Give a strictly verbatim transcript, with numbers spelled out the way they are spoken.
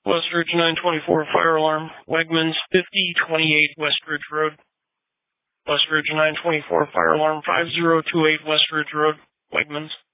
Westridge nine twenty-four fire alarm, Wegmans fifty twenty-eight Westridge Road. Westridge nine twenty-four fire alarm, five zero two eight Westridge Road, Wegmans.